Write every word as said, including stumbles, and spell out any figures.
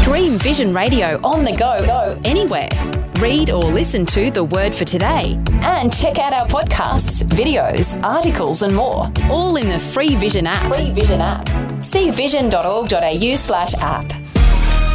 Stream Vision Radio on the go, go anywhere. Read or listen to The Word for Today. And check out our podcasts, videos, articles and more. All in the free Vision app. Free Vision app. See vision dot org dot a u slash app.